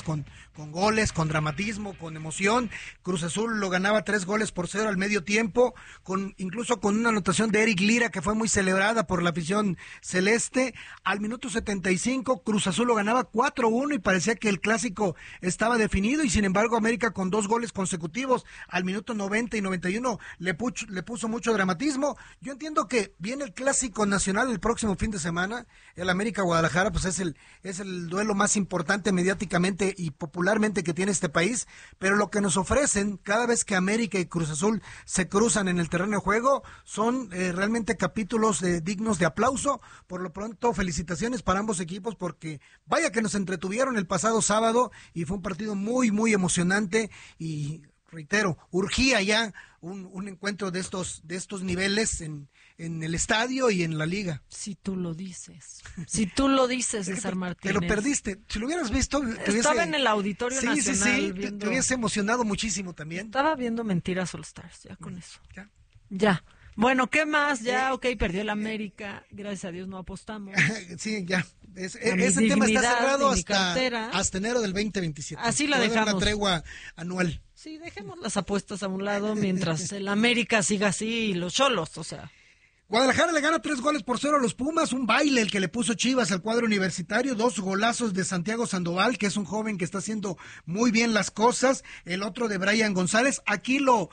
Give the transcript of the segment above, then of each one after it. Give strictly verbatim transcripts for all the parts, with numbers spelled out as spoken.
Con, con goles, con dramatismo, con emoción. Cruz Azul lo ganaba tres goles por cero al medio tiempo, con incluso con una anotación de Eric Lira que fue muy celebrada por la afición celeste. Al minuto setenta y cinco Cruz Azul lo ganaba cuatro uno y parecía que el clásico estaba definido, y sin embargo América con dos goles consecutivos al minuto noventa y noventa y uno le, pucho, le puso mucho dramatismo. Yo entiendo que viene el clásico nacional el próximo fin de semana. El América Guadalajara pues es el, es el duelo más importante mediáticamente y popularmente que tiene este país, pero lo que nos ofrecen cada vez que América y Cruz Azul se cruzan en el terreno de juego son eh, realmente capítulos eh, dignos de aplauso. Por lo pronto, felicitaciones para ambos equipos, porque vaya que nos entretuvieron el pasado sábado y fue un partido muy, muy emocionante y reitero, urgía ya un, un encuentro de estos, de estos niveles en en el estadio y en la liga. Si tú lo dices, si tú lo dices, César Martínez. Te lo perdiste, si lo hubieras visto. Te Estaba hubiese... en el Auditorio sí, Nacional. Sí, sí, viendo... te hubiese emocionado muchísimo también. Estaba viendo Mentiras All Stars, ya con eso. Ya. Ya. Bueno, ¿qué más? Ya, eh, ok, perdió el América, gracias a Dios no apostamos. Sí, ya. Es, ese tema está cerrado hasta, hasta enero del veinte veintisiete. Así la dejamos. Una tregua anual. Sí, dejemos las apuestas a un lado mientras el América siga así y los cholos, o sea... Guadalajara le gana tres goles por cero a los Pumas, un baile el que le puso Chivas al cuadro universitario, dos golazos de Santiago Sandoval, que es un joven que está haciendo muy bien las cosas, el otro de Brian González. Aquí lo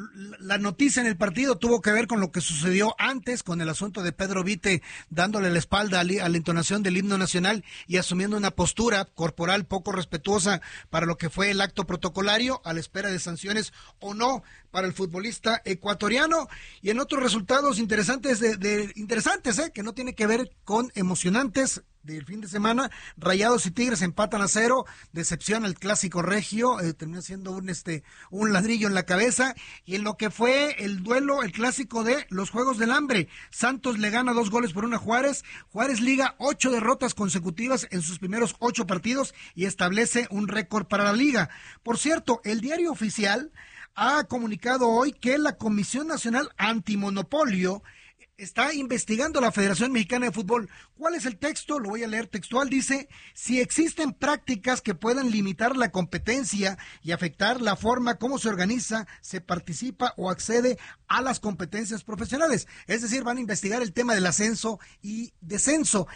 la noticia en el partido tuvo que ver con lo que sucedió antes, con el asunto de Pedro Vite dándole la espalda a la entonación del himno nacional y asumiendo una postura corporal poco respetuosa para lo que fue el acto protocolario, a la espera de sanciones o no para el futbolista ecuatoriano. Y en otros resultados interesantes de, de interesantes, ¿eh? que no tiene que ver con emocionantes del fin de semana, Rayados y Tigres empatan a cero, decepción al clásico regio, eh, terminó siendo un este un ladrillo en la cabeza. Y en lo que fue el duelo, el clásico de los Juegos del Hambre, Santos le gana dos goles por una a Juárez, Juárez liga ocho derrotas consecutivas en sus primeros ocho partidos y establece un récord para la liga. Por cierto, el Diario Oficial ha comunicado hoy que la Comisión Nacional Antimonopolio está investigando a la Federación Mexicana de Fútbol. ¿Cuál es el texto? Lo voy a leer textual. Dice: si existen prácticas que puedan limitar la competencia y afectar la forma como se organiza, se participa o accede a las competencias profesionales. Es decir, van a investigar el tema del ascenso y descenso.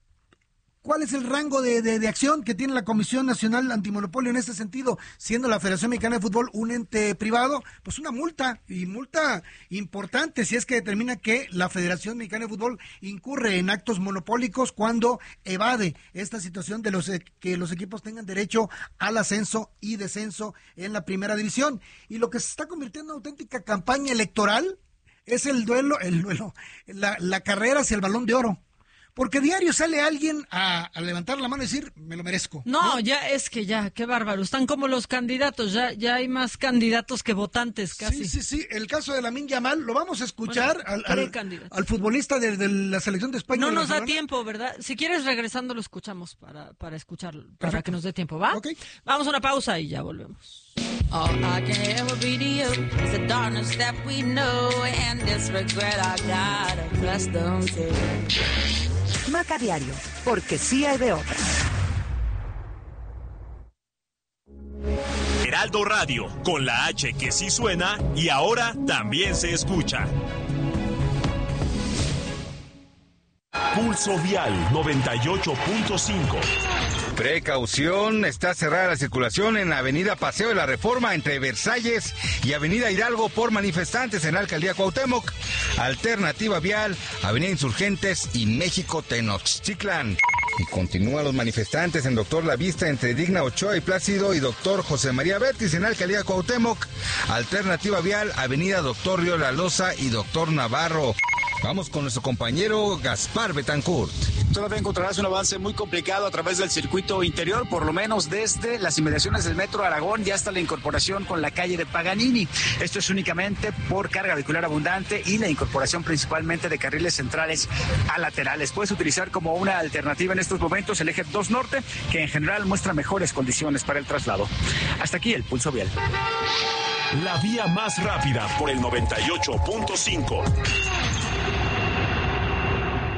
¿Cuál es el rango de, de, de acción que tiene la Comisión Nacional Antimonopolio en este sentido? Siendo la Federación Mexicana de Fútbol un ente privado, pues una multa, y multa importante si es que determina que la Federación Mexicana de Fútbol incurre en actos monopólicos cuando evade esta situación de los que los equipos tengan derecho al ascenso y descenso en la primera división. Y lo que se está convirtiendo en una auténtica campaña electoral es el duelo, el duelo, la, la carrera hacia el Balón de Oro. Porque diario sale alguien a, a levantar la mano y decir, me lo merezco. No, ¿no? Ya es que ya, qué bárbaro. Están como los candidatos, ya ya hay más candidatos que votantes casi. Sí, sí, sí. El caso de Lamine Yamal, lo vamos a escuchar bueno, al, al, al futbolista de, de la selección de España. No de nos da Barcelona. tiempo, ¿verdad? Si quieres, regresando lo escuchamos para, para escucharlo, para Perfecto. que nos dé tiempo, ¿va? Okay. Vamos a una pausa y ya volvemos. All I can ever be to you is the darkness that we know and this regret I got accustomed to. Maca Diario, porque sí hay de otra. Heraldo Radio, con la H que sí suena y ahora también se escucha. Pulso Vial noventa y ocho punto cinco. Precaución, está cerrada la circulación en la avenida Paseo de la Reforma entre Versalles y avenida Hidalgo por manifestantes en la alcaldía Cuauhtémoc. Alternativa vial, avenida Insurgentes y México Tenochtitlan. Y continúan los manifestantes en Doctor La Vista entre Digna Ochoa y Plácido y Doctor José María Betis en la alcaldía Cuauhtémoc. Alternativa vial, avenida Doctor Río La Loza y Doctor Navarro. Vamos con nuestro compañero Gaspar Betancourt. Todavía encontrarás un avance muy complicado a través del circuito interior, por lo menos desde las inmediaciones del Metro Aragón ya hasta la incorporación con la calle de Paganini. Esto es únicamente por carga vehicular abundante y la incorporación principalmente de carriles centrales a laterales. Puedes utilizar como una alternativa en estos momentos el eje dos Norte, que en general muestra mejores condiciones para el traslado. Hasta aquí el Pulso Vial. La vía más rápida por el noventa y ocho punto cinco.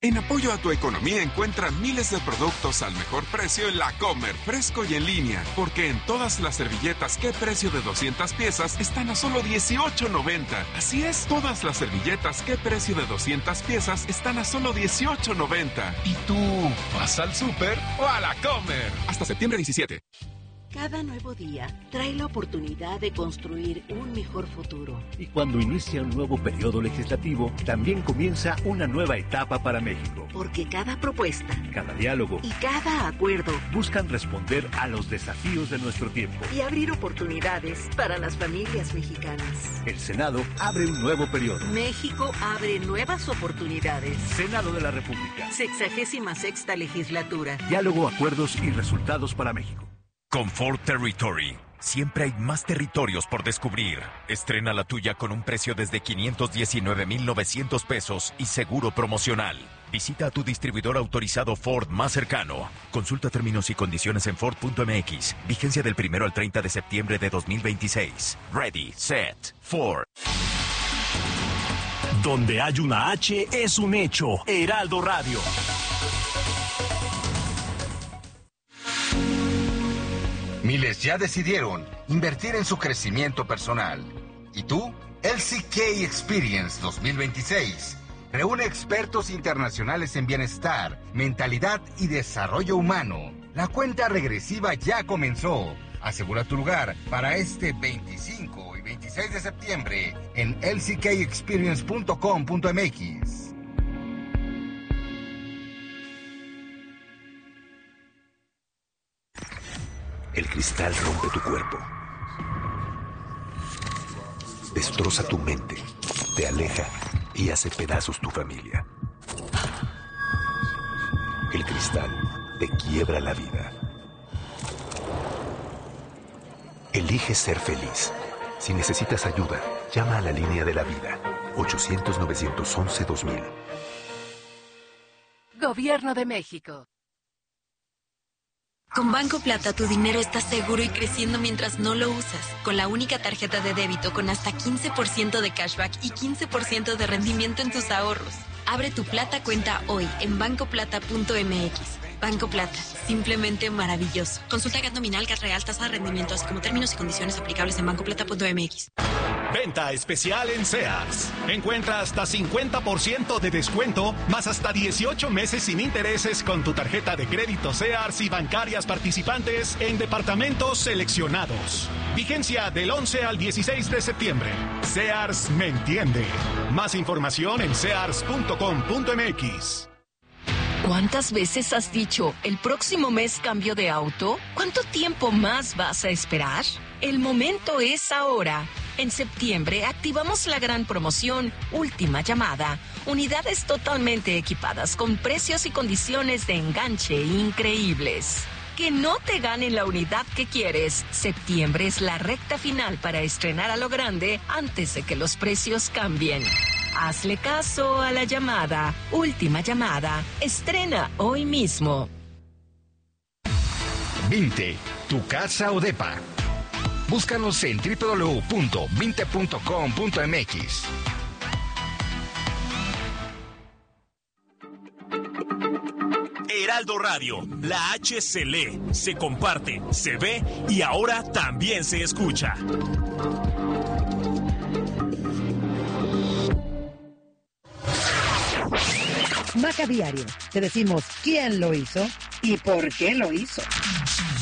En apoyo a tu economía encuentra miles de productos al mejor precio en La Comer, fresco y en línea. Porque en todas las servilletas ¿Qué precio de doscientas piezas? Están a solo dieciocho noventa. Así es, todas las servilletas ¿Qué precio de doscientas piezas? Están a solo dieciocho noventa. ¿Y tú vas al súper o a La Comer? Hasta septiembre diecisiete. Cada nuevo día trae la oportunidad de construir un mejor futuro. Y cuando inicia un nuevo periodo legislativo, también comienza una nueva etapa para México. Porque cada propuesta, cada diálogo y cada acuerdo buscan responder a los desafíos de nuestro tiempo y abrir oportunidades para las familias mexicanas. El Senado abre un nuevo periodo. México abre nuevas oportunidades. Senado de la República. Sexagésima sexta legislatura. Diálogo, acuerdos y resultados para México. Comfort Territory. Siempre hay más territorios por descubrir. Estrena la tuya con un precio desde quinientos diecinueve mil novecientos pesos y seguro promocional. Visita a tu distribuidor autorizado Ford más cercano. Consulta términos y condiciones en Ford punto M X. Vigencia del primero al treinta de septiembre de dos mil veintiséis. Ready, set, Ford. Donde hay una H es un hecho. Heraldo Radio. Miles ya decidieron invertir en su crecimiento personal. ¿Y tú? L C K Experience dos mil veintiséis reúne expertos internacionales en bienestar, mentalidad y desarrollo humano. La cuenta regresiva ya comenzó. Asegura tu lugar para este veinticinco y veintiséis de septiembre en L C K experience punto com punto M X. El cristal rompe tu cuerpo, destroza tu mente, te aleja y hace pedazos tu familia. El cristal te quiebra la vida. Elige ser feliz. Si necesitas ayuda, llama a la línea de la vida, ochocientos, novecientos once, dos mil. Gobierno de México. Con Banco Plata tu dinero está seguro y creciendo mientras no lo usas. Con la única tarjeta de débito con hasta quince por ciento de cashback y quince por ciento de rendimiento en tus ahorros. Abre tu Plata cuenta hoy en banco plata punto M X. Banco Plata, simplemente maravilloso. Consulta G A T nominal, G A T real, tasa de rendimiento, así como términos y condiciones aplicables en banco plata punto M X. Venta especial en Sears. Encuentra hasta cincuenta por ciento de descuento, más hasta dieciocho meses sin intereses con tu tarjeta de crédito Sears y bancarias participantes en departamentos seleccionados. Vigencia del once al dieciséis de septiembre. Sears me entiende. Más información en sears punto com punto M X. ¿Cuántas veces has dicho, el próximo mes cambio de auto? ¿Cuánto tiempo más vas a esperar? El momento es ahora. En septiembre activamos la gran promoción Última Llamada. Unidades totalmente equipadas con precios y condiciones de enganche increíbles. Que no te ganen la unidad que quieres. Septiembre es la recta final para estrenar a lo grande antes de que los precios cambien. Hazle caso a la llamada. Última Llamada. Estrena hoy mismo. Vinte, tu casa o depa. Búscanos en doble u doble u doble u punto vinte punto com punto M X. Heraldo Radio, la H se lee, se comparte, se ve y ahora también se escucha. Maca Diario, te decimos quién lo hizo y por qué lo hizo.